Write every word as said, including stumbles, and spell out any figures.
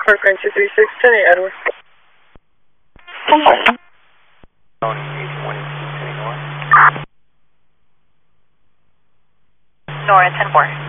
Park Range two three six, ten eight Edward. Nora, ten four.